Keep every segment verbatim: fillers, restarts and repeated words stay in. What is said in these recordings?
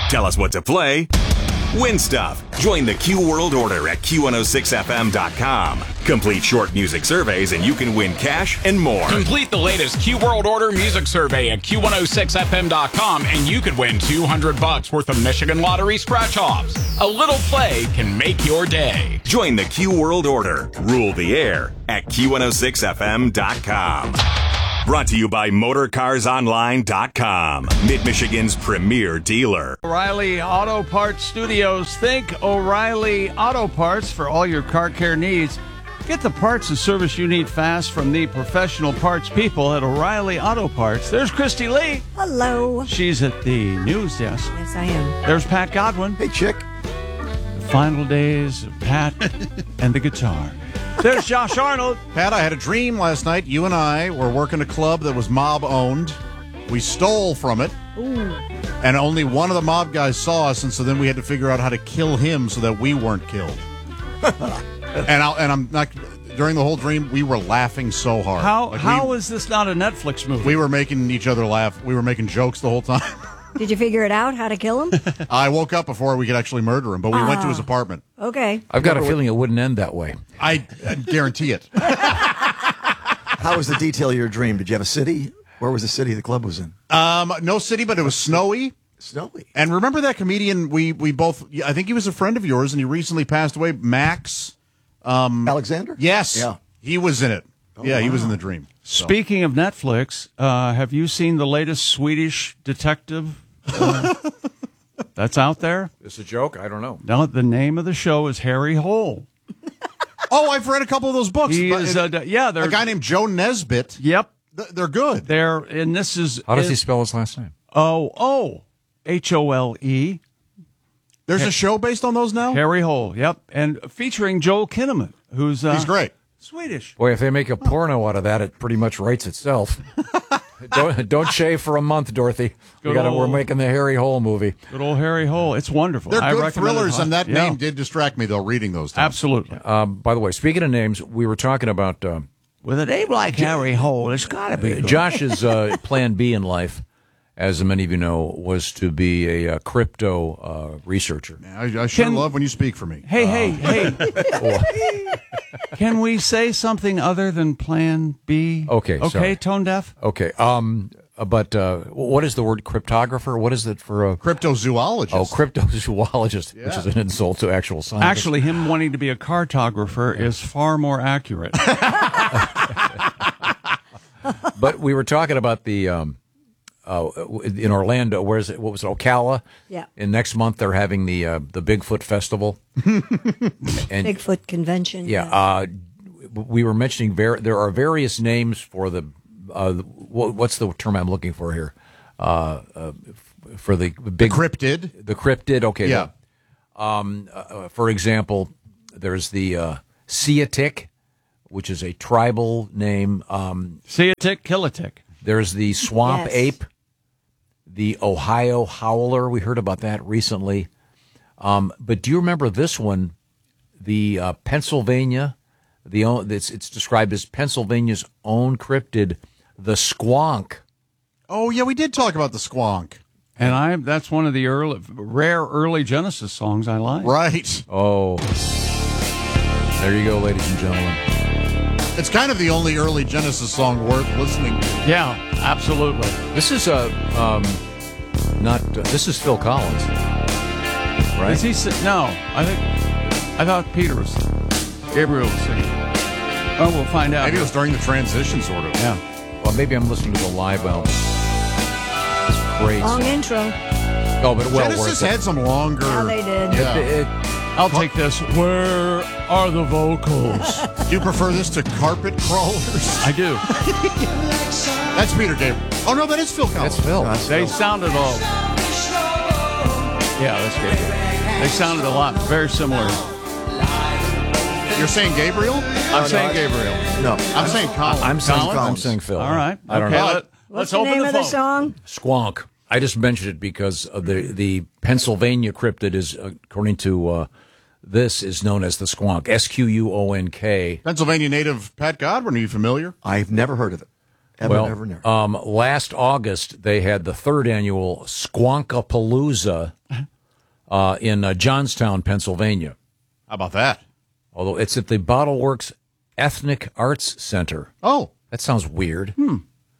Tell us what to play. Win stuff. Join the Q World Order at Q one oh six F M dot com. Complete short music surveys and you can win cash and more. Complete the latest Q World Order music survey at Q one oh six F M dot com and you could win two hundred bucks worth of Michigan Lottery scratch-offs. A little play can make your day. Join the Q World Order. Rule the air at Q one oh six F M dot com. Brought to you by Motor Cars Online dot com, Mid-Michigan's premier dealer. O'Reilly Auto Parts Studios. Think O'Reilly Auto Parts for all your car care needs. Get the parts and service you need fast from the professional parts people at O'Reilly Auto Parts. There's Christy Lee. Hello. She's at the news desk. Yes, I am. There's Pat Godwin. Hey, chick. The final days of Pat and the guitar. There's Josh Arnold. Pat, I had a dream last night. You and I were working a club that was mob-owned. We stole from it. Ooh. And only one of the mob guys saw us, and so then we had to figure out how to kill him so that we weren't killed. and, I'll, and I'm not... During the whole dream, we were laughing so hard. How like How we, is this not a Netflix movie? We were making each other laugh. We were making jokes the whole time. Did you figure it out, how to kill him? I woke up before we could actually murder him, but we ah. went to his apartment. Okay. I've got a feeling it wouldn't end that way. I, I guarantee it. How was the detail of your dream? Did you have a city? Where was the city the club was in? Um, no city, but it was snowy. Snowy. And remember that comedian we, we both, I think he was a friend of yours, and he recently passed away, Max? Um, Alexander? Yes. Yeah. He was in it. Oh, yeah, wow. He was in the dream. So. Speaking of Netflix, uh, have you seen the latest Swedish detective? Uh, that's out there. Is this a joke? I don't know. No, the name of the show is Harry Hole. Oh, I've read a couple of those books. He is, uh, yeah, a guy named Joe Nesbitt. Yep, they're good. They're and this is. How does it, he spell his last name? Oh, oh, H O L E. There's ha- a show based on those now. Harry Hole. Yep, and featuring Joel Kinnaman, who's uh, he's great. Swedish. Boy, if they make a porno out of that, it pretty much writes itself. don't don't shave for a month, Dorothy. We gotta, we're making the Harry Hole movie. Good old Harry Hole. It's wonderful. They're I good thrillers, it. and that yeah. name did distract me, though, reading those times. Absolutely. Um, by the way, speaking of names, we were talking about... Uh, With a name like J- Harry Hole, it's got to be good. Josh's uh, plan B in life, as many of you know, was to be a uh, crypto uh, researcher. Yeah, I, I sure Can, love when you speak for me. Hey, uh, hey, hey. Can we say something other than plan B? Okay, Okay, sorry. tone deaf? Okay, um, but uh, what is the word cryptographer? What is it for a... Cryptozoologist. Oh, cryptozoologist, yeah. Which is an insult to actual science. Actually, him wanting to be a cartographer is far more accurate. But we were talking about the... Um, Uh, in Orlando, where is it? What was it? Ocala. Yeah. And next month they're having the uh, the Bigfoot Festival. and, Bigfoot Convention. Yeah. yeah. Uh, we were mentioning ver- there are various names for the. Uh, what's the term I'm looking for here? Uh, uh, for the big the cryptid. The cryptid. Okay. Yeah. The, um, uh, for example, there's the uh, Siatic, which is a tribal name. Um, Siatic, Killatic. There's the swamp yes. ape. The Ohio howler, we heard about that recently. Um, but do you remember this one? The uh, Pennsylvania, the it's, it's described as Pennsylvania's own cryptid, the squonk. Oh yeah, we did talk about the squonk, and I that's one of the early, rare early Genesis songs I like. Right. Oh, there you go, ladies and gentlemen. It's kind of the only early Genesis song worth listening to. Yeah, absolutely. This is a um, not. Uh, this is Phil Collins, right? Is he? No, I think I thought Peter was Gabriel was singing. Oh, we'll find out. Maybe it was during the transition, sort of. Yeah. Well, maybe I'm listening to the live album. It's great. Long song. intro. Oh, but well Genesis worth it. had some longer. Yeah, they did. Yeah. It, it, I'll take this. Where are the vocals? Do you prefer this to Carpet Crawlers? I do. That's Peter Gabriel. Oh, no, that is Phil Collins. That's Phil. No, that's They Phil. sounded all. Yeah, that's good. They sounded a lot very similar. You're saying Gabriel? I'm saying Gabriel. No. I'm saying Collins. I'm saying Collins? I'm saying Phil. All right. I don't okay, know. Let, What's let's the open name the of phone. the song? Squonk. I just mentioned it because of the the Pennsylvania cryptid is, according to uh, this, is known as the squonk. S Q U O N K. Pennsylvania native Pat Godwin, are you familiar? I've never heard of it. Ever, well, never, never. Um, last August they had the third annual Squonkapalooza uh, in uh, Johnstown, Pennsylvania. How about that? Although it's at the Bottle Works Ethnic Arts Center. Oh. That sounds weird. Hmm.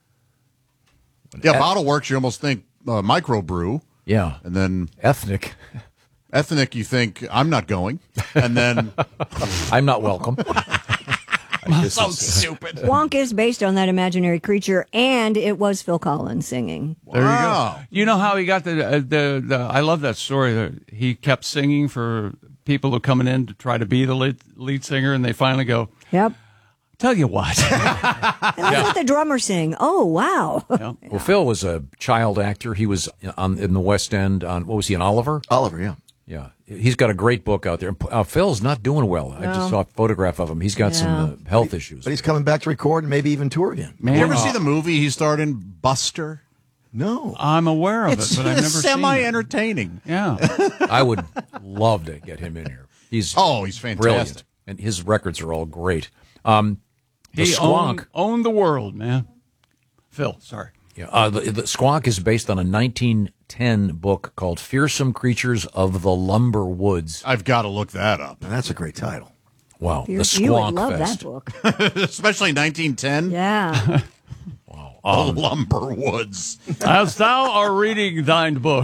Yeah, Et- Bottle Works, you almost think uh, microbrew. Yeah. And then Ethnic. Ethnic, you think, I'm not going. And then I'm not welcome. so stupid. Wonk is based on that imaginary creature, and it was Phil Collins singing. There Wow. you go. You know how he got the, uh, the, the, I love that story. That he kept singing for people who are coming in to try to be the lead, lead singer, and they finally go, Yep. tell you what. And that's what the drummer sing. Oh, wow. Yeah. Well, Phil was a child actor. He was on in the West End on, what was he, on Oliver? Oliver, yeah. Yeah. He's got a great book out there. Uh, Phil's not doing well. I just saw a photograph of him. He's got some uh, health issues. But he's coming back to record and maybe even tour again. Man, you ever see the movie he starred in, Buster? No. I'm aware of It's it, but I've never seen it. semi-entertaining. Yeah. I would love to get him in here. He's Oh, he's fantastic. brilliant. And his records are all great. Um, the He Squonk. owned, owned the world, man. Phil, sorry. Yeah, uh, the, the Squonk is based on a nineteen ten book called Fearsome Creatures of the Lumber Woods. I've got to look that up. Now, that's a great title. Wow, You, the Squonk you would love Fest. that book. Especially nineteen ten. Yeah. The Lumber Woods. As thou art reading thine book.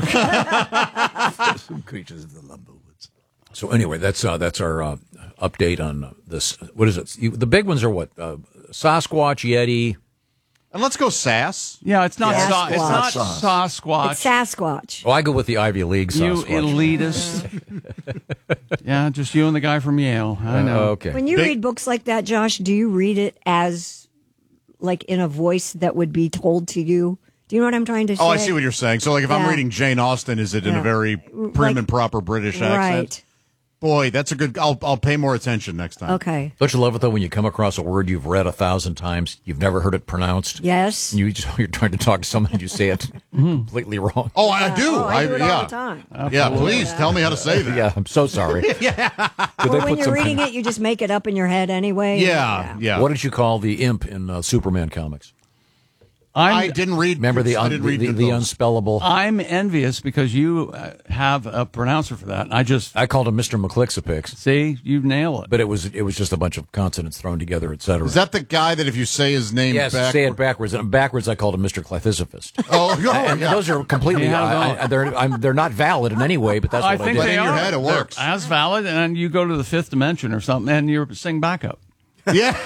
Some creatures of the lumber woods. So anyway, that's uh, that's our uh, update on uh, this. What is it? You, the big ones are what? Uh, Sasquatch, Yeti. And let's go Sass. Yeah, it's not, Yeah. Sa- it's not Sasquatch. Sasquatch. It's Sasquatch. Oh, I go with the Ivy League You Sasquatch. elitist. Yeah, just you and the guy from Yale. I know. Uh, okay. When you Big- read books like that, Josh, do you read it as like in a voice that would be told to you? Do you know what I'm trying to say? Oh, I see what you're saying. So, like, if I'm Yeah. reading Jane Austen, is it in Yeah. a very prim Like- and proper British accent? Right. Boy, that's a good. I'll I'll pay more attention next time. Okay. Don't you love it though when you come across a word you've read a thousand times, you've never heard it pronounced? Yes. You just, you're trying to talk to someone and you say it completely wrong. Oh, I do. Oh, I do it yeah. all the time. Yeah, please tell me how to say that. Yeah, I'm so sorry. yeah. Did Or when you're reading it, you just make it up in your head anyway. Yeah, yeah. What did you call the imp in uh, Superman comics? I'm, I didn't read. Remember the I un, didn't the, read the, the those. unspellable? I'm envious because you uh, have a pronouncer for that. I just I called him Mister McClixapix, see you nail it. but it was it was just a bunch of consonants thrown together, et cetera. Is that the guy that if you say his name yes, back? say it backwards. And backwards, I called him Mister Clethysopist. Oh, oh And yeah. those are completely Yeah, I, no. I, they're I'm, they're not valid in any way, but that's I what I, think did. But they in your are. head, it They're works. as valid, and you go to the fifth dimension or something, and you sing backup. Yeah.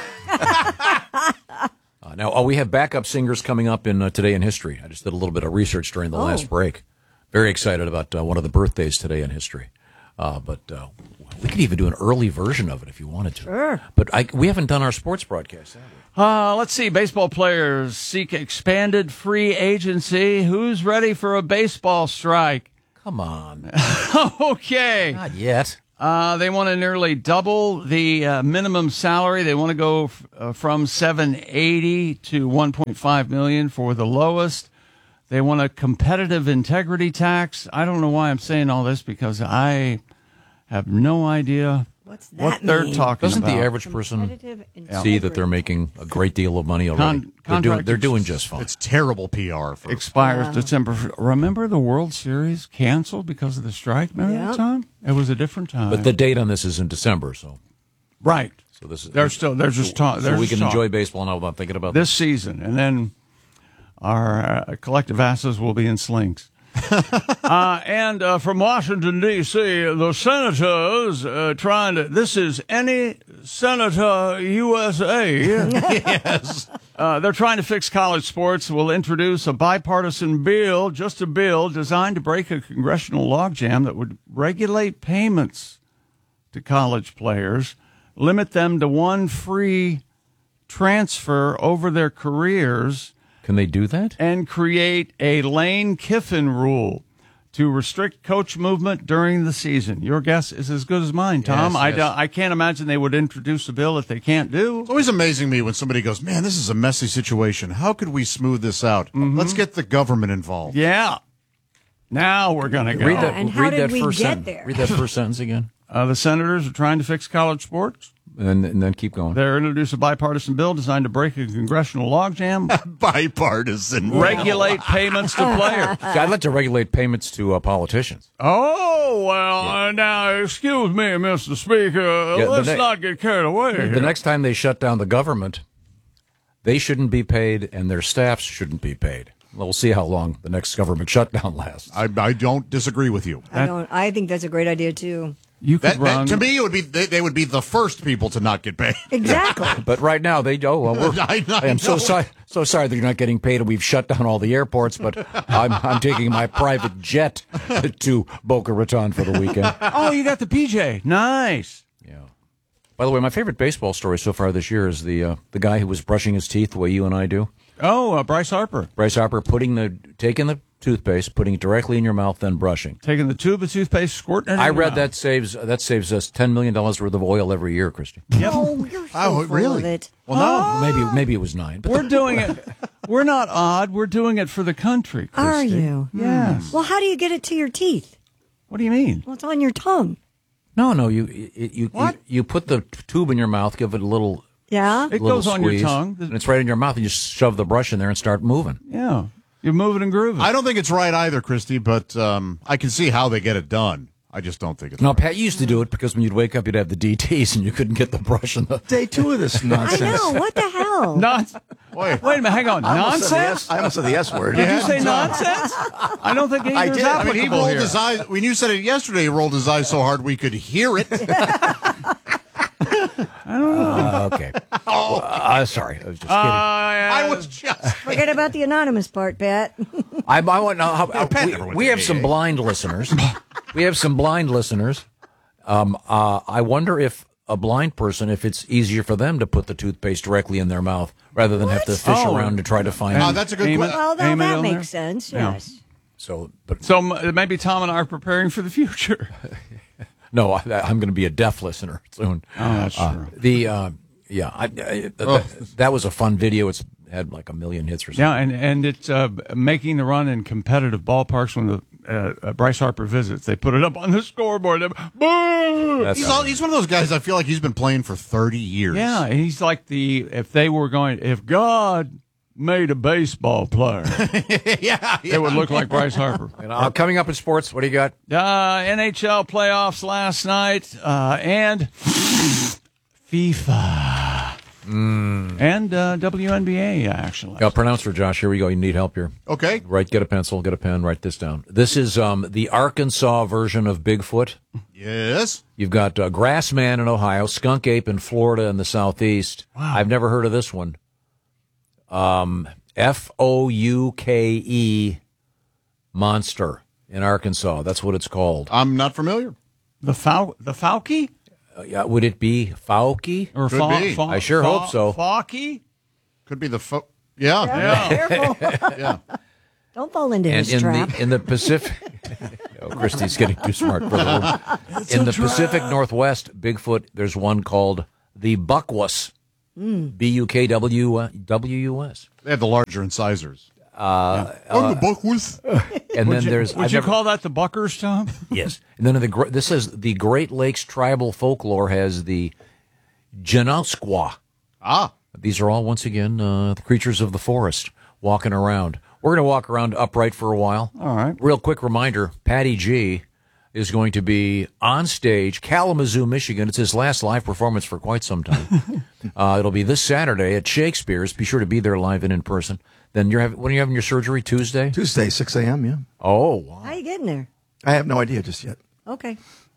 Uh, now, oh, we have backup singers coming up in uh, Today in History. I just did a little bit of research during the Oh. last break. Very excited about uh, one of the birthdays today in history. Uh, but uh, we could even do an early version of it if you wanted to. Sure. But I, we haven't done our sports broadcast, have we? Uh, let's see. Baseball players seek expanded free agency. Who's ready for a baseball strike? Come on. Okay. Not yet. Uh, they want to nearly double the uh, minimum salary. They want to go f- uh, from seven eighty to one point five million for the lowest. They want a competitive integrity tax. I don't know why I'm saying all this because I have no idea What's that what they're mean? talking Doesn't about. the average person Competitive see that they're making a great deal of money already? Con- they're, doing, contract they're ex- doing just fine. It's terrible P R for expires December. f- Remember the World Series canceled because of the strike? Remember Yeah. that time? It was a different time. But the date on this is in December, so right. so this is They're still. They're just talking. so we can enjoy baseball now without thinking about this season, and then our uh, collective asses will be in slings. uh, and uh, from Washington, D C, the senators uh, trying to. This is any senator U S A. Yes. Uh, they're trying to fix college sports. Will introduce a bipartisan bill, just a bill designed to break a congressional logjam that would regulate payments to college players, limit them to one free transfer over their careers, Can they do that? and create a Lane Kiffin rule to restrict coach movement during the season. Your guess is as good as mine, Tom. Yes, I, yes. don't- I can't imagine they would introduce a bill that they can't do. It's always amazing me when somebody goes, "Man, this is a messy situation. How could we smooth this out? Mm-hmm. Let's get the government involved." Yeah. Now we're going to go. Read that. And how read did that we first get sentence. there? Read that first sentence again. Uh, the senators are trying to fix college sports. and, and then keep going. They're introduced a bipartisan bill designed to break a congressional logjam, Bipartisan. regulate payments to players. I'd like to regulate payments to uh, politicians. Oh, well, uh, now, excuse me, Mister Speaker. Yeah, the let's ne- not get carried away here. The next time they shut down the government, they shouldn't be paid, and their staffs shouldn't be paid. Well, we'll see how long the next government shutdown lasts. I, I don't disagree with you. I don't. I think that's a great idea too. You could That, run. that, to me, it would be they, they would be the first people to not get paid. Exactly. But right now, they oh, well, we're, I- I I am so know. sorry, so sorry that you're not getting paid, and we've shut down all the airports. But I'm I'm taking my private jet to Boca Raton for the weekend. Oh, you got the P J. Nice. Yeah. By the way, my favorite baseball story so far this year is the uh, the guy who was brushing his teeth the way you and I do. Oh, uh, Bryce Harper. Bryce Harper putting the taking the toothpaste, putting it directly in your mouth, then brushing. Taking the tube of toothpaste, squirting it in I your read mouth. that saves that saves us ten million dollars worth of oil every year, Christy. Oh, you're so Oh, full really? of it. Well, no, maybe maybe it was nine. But We're doing it. We're not odd. We're doing it for the country, Christy. Are you? Yes. Well, how do you get it to your teeth? What do you mean? Well, it's on your tongue. no, no, you you you, What? you you put the tube in your mouth, give it a little Yeah. It little goes on squeeze, your tongue. and it's right in your mouth. And you just shove the brush in there and start moving. Yeah. You're moving and grooving. I don't think it's right either, Christy, but um, I can see how they get it done. I just don't think it's Now, right. Pat, you used to do it because when you'd wake up, you'd have the D Ts and you couldn't get the brush in the. Day two of this I nonsense. know. What the hell? Nonsense. Wait. Wait a minute. Hang on. I almost said the Nonsense? S- I almost said the S word. Did you say nonsense? I don't think either is did. I I mean, he applicable rolled here. his eyes. When you said it yesterday, he rolled his eyes so hard we could hear it. Uh, okay. Well, uh, sorry, I was just kidding. I was just. Forget about the anonymous part, Pat. I, I want to know how Pat we, never went we to have A A. some blind listeners. We have some blind listeners. Um, uh, I wonder if a blind person, if it's easier for them to put the toothpaste directly in their mouth rather than have to fish Oh. around to try to find Oh, it. that's a good Aim it. question. Well, now Aim it that on makes there. sense. Yeah. Yes. So, but So m- maybe Tom and I are preparing for the future. no, I, I'm going to be a deaf listener soon. Oh, that's Uh, true. the uh, yeah, I, I, th- Oh. th- that was a fun video. It's had like a million hits or something. Yeah, and, and it's uh, making the run in competitive ballparks when the uh, uh, Bryce Harper visits. They put it up on the scoreboard. They- Boo! That's He's, all, he's one of those guys. I feel like he's been playing for thirty years. Yeah, he's like the if they were going if God made a baseball player, yeah, yeah. it would look like Bryce Harper. And, uh, coming up in sports, what do you got? Uh, N H L playoffs last night, uh, and FIFA. And uh, W N B A action last Yeah, pronounce for Josh. Here we go. You need help here. Okay. Right, get a pencil, get a pen, write this down. This is um, the Arkansas version of Bigfoot. Yes. You've got uh, Grassman in Ohio, Skunk Ape in Florida in the southeast. Wow. I've never heard of this one. Um, F O U K E Monster in Arkansas. That's what it's called. I'm not familiar. The Fau the Fauci Uh, yeah, would it be Fauci? or Could Fa- be. Fa- I sure Fa- hope so. Fauci. Could be the. Fo- yeah. Yeah. Careful. Yeah. Don't fall into And his in trap. the in the Pacific, oh, Christy's getting too smart for the room. In the Pacific Northwest, Bigfoot, there's one called the Buckwus, B U K W W U S, They have the larger incisors. Uh, oh, the book was. and then Would you, there's would I've you never- call that the Buckers, Tom? yes, and then in the Gr- this says the Great Lakes tribal folklore has the Janoskwa. Ah. These are all once again uh, the creatures of the forest walking around. We're going to walk around upright for a while. All right. Real quick reminder, Patty G is going to be on stage, Kalamazoo, Michigan. It's his last live performance for quite some time. uh, it'll be this Saturday at Shakespeare's. Be sure to be there live and in person. Then you're having, when are you having your surgery? Tuesday? Tuesday, six a.m., yeah. Oh, wow. How you getting there? I have no idea just yet. Okay.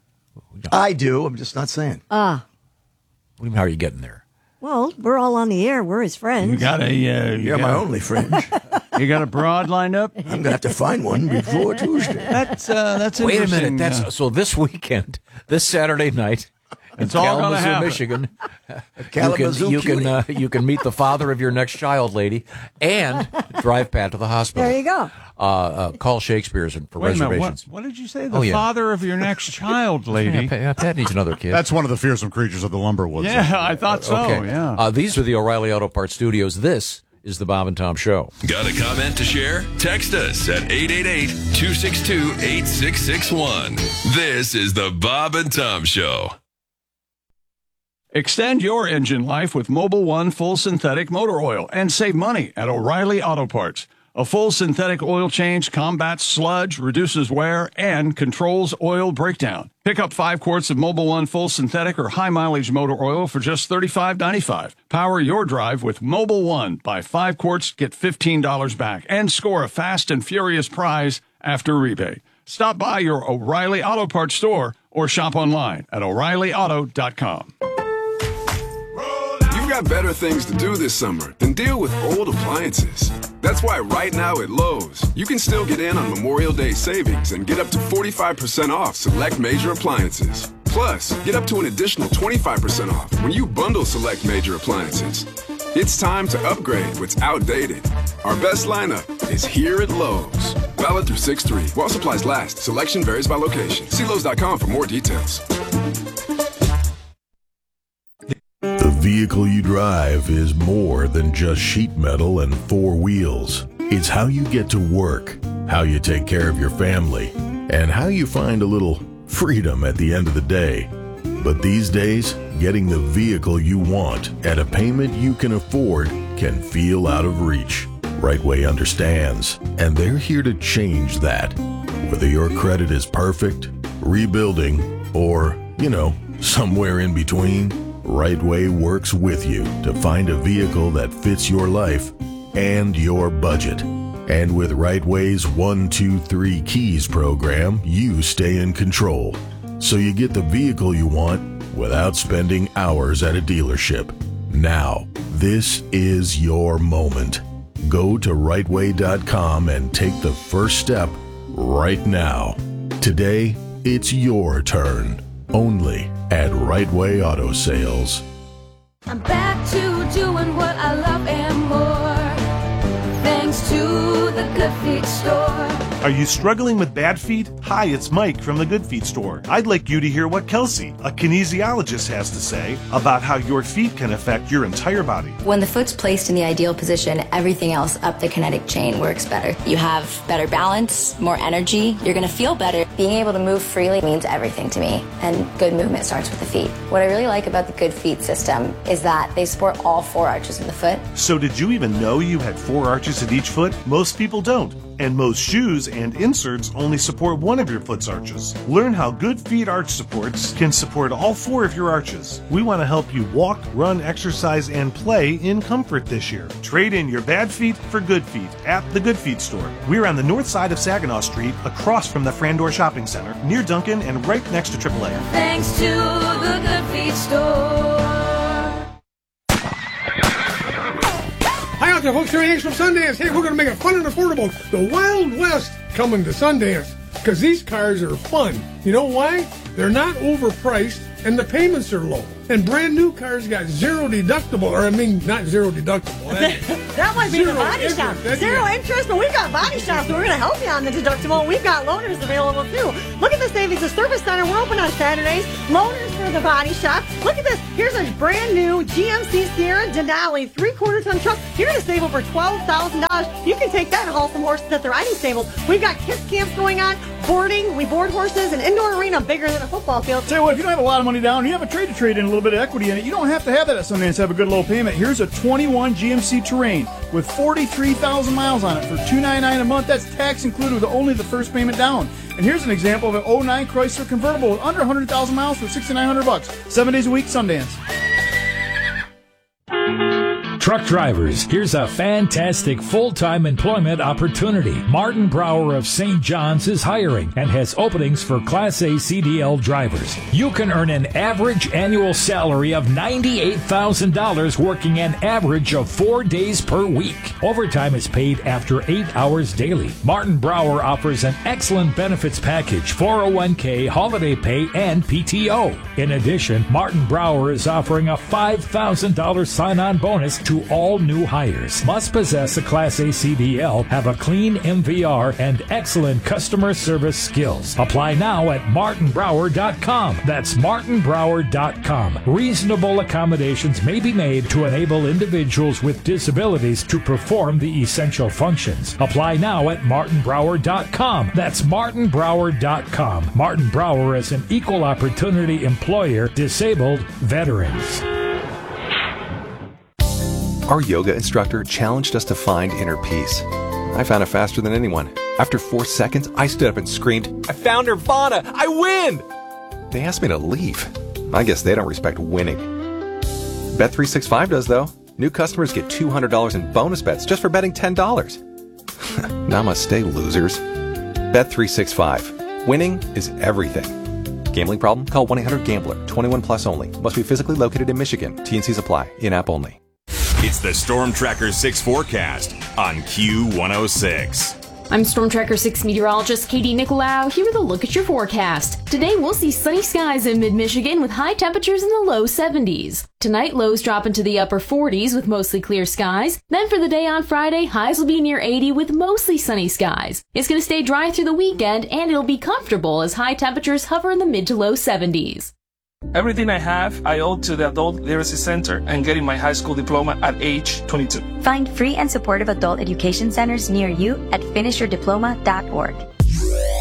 I do. I'm just not saying. Ah. What do you mean, how are you getting there? Well, we're all on the air. We're his friends. You got a uh, you, You're my got, only friend. you got a broad lined up. I'm going to have to find one before Tuesday. That's uh, that's Wait a interesting. minute. That's uh, so this weekend, this Saturday night, in It's all gonna Kalamazoo, happen. Michigan. Kalamazoo you can you cutie. can, uh, you can meet the father of your next child, lady, and drive Pat to the hospital. There you go. Uh, uh, call Shakespeare's for Wait a minute, reservations. what, what did you say? The Oh, yeah. father of your next child, Yeah, lady. Pat, yeah, Pat needs another kid. That's one of the fearsome creatures of the lumber woods. Yeah, I thought so. okay. Yeah. Uh, these are the O'Reilly Auto Parts Studios. This is the Bob and Tom Show. Got a comment to share? Text us at eight eight eight, two six two, eight six six one. This is the Bob and Tom Show. Extend your engine life with Mobil one Full Synthetic Motor Oil and save money at O'Reilly Auto Parts. A full synthetic oil change combats sludge, reduces wear, and controls oil breakdown. Pick up five quarts of Mobil one Full Synthetic or High Mileage Motor Oil for just thirty-five ninety-five. Power your drive with Mobil one. Buy five quarts, get fifteen dollars back, and score a fast and furious prize after rebate. Stop by your O'Reilly Auto Parts store or shop online at O'Reilly Auto dot com. You've got better things to do this summer than deal with old appliances. That's why right now at Lowe's, you can still get in on Memorial Day savings and get up to forty-five percent off select major appliances. Plus, get up to an additional twenty-five percent off when you bundle select major appliances. It's time to upgrade what's outdated. Our best lineup is here at Lowe's. Valid through six three. While supplies last, selection varies by location. See Lowe's dot com for more details. The vehicle you drive is more than just sheet metal and four wheels. It's how you get to work, how you take care of your family, and how you find a little freedom at the end of the day. But these days, getting the vehicle you want at a payment you can afford can feel out of reach. Rightway understands, and they're here to change that. Whether your credit is perfect, rebuilding, or, you know, somewhere in between, Rightway works with you to find a vehicle that fits your life and your budget. And with Rightway's one two three Keys program, you stay in control. So you get the vehicle you want without spending hours at a dealership. Now, this is your moment. Go to Rightway dot com and take the first step right now. Today, it's your turn. Only at Rightway Auto Sales. I'm back to doing what I love and more, thanks to the Good Feet Store. Are you struggling with bad feet? Hi, it's Mike from the Good Feet Store. I'd like you to hear what Kelsey, a kinesiologist, has to say about how your feet can affect your entire body. When the foot's placed in the ideal position, everything else up the kinetic chain works better. You have better balance, more energy, you're going to feel better. Being able to move freely means everything to me, and good movement starts with the feet. What I really like about the Good Feet system is that they support all four arches of the foot. So did you even know you had four arches at each foot? Most people don't. And most shoes and inserts only support one of your foot's arches. Learn how Good Feet Arch Supports can support all four of your arches. We want to help you walk, run, exercise, and play in comfort this year. Trade in your bad feet for good feet at the Good Feet Store. We're on the north side of Saginaw Street, across from the Frandor Shopping Center, near Duncan and right next to triple A. Thanks to the Good Feet Store. Hi out there, folks. Here Hanks from Sundance. Hey, we're going to make it fun and affordable. The Wild West coming to Sundance because these cars are fun. You know why? They're not overpriced and the payments are low. And brand new cars got zero deductible, or I mean, not zero deductible. That might be Zero the body interest. shop. That's Zero it. interest, but we've got body shops, so we're going to help you on the deductible. We've got loaners available too. Look at the savings. The Service Center, we're open on Saturdays. Loaners for the body shop. Look at this. Here's a brand new G M C Sierra Denali three-quarter ton truck. You're going to save over twelve thousand dollars. You can take that and haul some horses at the riding stables. We've got kids camps going on, boarding. We board horses, an indoor arena bigger than a football field. Tell you what, if you don't have a lot of money down, you have a trade to trade in a little bit of equity in it. You don't have to have that at Sundance to have a good low payment. Here's a twenty-one G M C Terrain with forty-three thousand miles on it for two hundred ninety-nine dollars a month. That's tax included with only the first payment down. And here's an example of an oh nine Chrysler convertible with under one hundred thousand miles for sixty-nine hundred bucks. Seven days a week, Sundance. Truck drivers, here's a fantastic full-time employment opportunity. Martin Brower of Saint John's is hiring and has openings for Class A C D L drivers. You can earn an average annual salary of ninety-eight thousand dollars working an average of four days per week. Overtime is paid after eight hours daily. Martin Brower offers an excellent benefits package, four oh one k, holiday pay, and P T O. In addition, Martin Brower is offering a five thousand dollars sign-on bonus to to all new hires. Must possess a Class A C D L, have a clean M V R, and excellent customer service skills. Apply now at martin brower dot com. That's martin brower dot com. Reasonable accommodations may be made to enable individuals with disabilities to perform the essential functions. Apply now at martin brower dot com. That's martin brower dot com. Martin Brower is an equal opportunity employer, disabled veterans. Our yoga instructor challenged us to find inner peace. I found it faster than anyone. After four seconds, I stood up and screamed, "I found Nirvana! I win!" They asked me to leave. I guess they don't respect winning. Bet three sixty-five does, though. New customers get two hundred dollars in bonus bets just for betting ten dollars. Namaste, losers. Bet three sixty-five. Winning is everything. Gambling problem? Call one eight hundred gambler. twenty-one plus only. Must be physically located in Michigan. T and Cs apply. In-app only. It's the Storm Tracker six forecast on Q one oh six. I'm Storm Tracker six meteorologist Katie Nicolau here with a look at your forecast. Today we'll see sunny skies in mid-Michigan with high temperatures in the low seventies. Tonight lows drop into the upper forties with mostly clear skies. Then for the day on Friday, highs will be near eighty with mostly sunny skies. It's going to stay dry through the weekend and it'll be comfortable as high temperatures hover in the mid to low seventies. Everything I have, I owe to the Adult Literacy Center and getting my high school diploma at age twenty-two. Find free and supportive adult education centers near you at finish your diploma dot org.